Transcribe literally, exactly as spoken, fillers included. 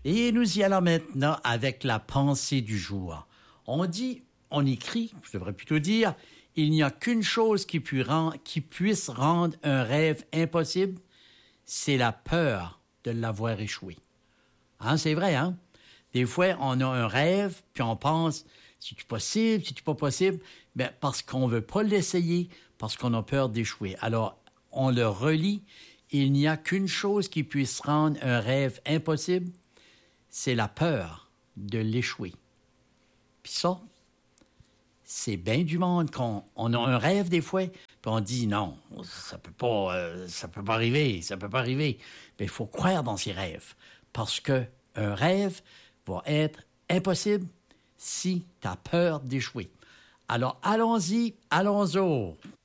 Et nous y allons maintenant avec la pensée du jour. On dit, on écrit, je devrais plutôt dire, il n'y a qu'une chose qui, pu rend, qui puisse rendre un rêve impossible, c'est la peur de l'avoir échoué. Hein, c'est vrai, hein? Des fois, on a un rêve, puis on pense, c'est-tu possible, c'est-tu pas possible? Bien, parce qu'on veut pas l'essayer, parce qu'on a peur d'échouer. Alors, on le relit, il n'y a qu'une chose qui puisse rendre un rêve impossible, c'est la peur de l'échouer. Puis ça, c'est bien du monde qu'on on a un rêve des fois, puis on dit non, ça peut pas, euh, ça peut pas arriver, ça peut pas arriver. Mais il faut croire dans ses rêves, parce que un rêve va être impossible si tu as peur d'échouer. Alors allons-y, allons-y.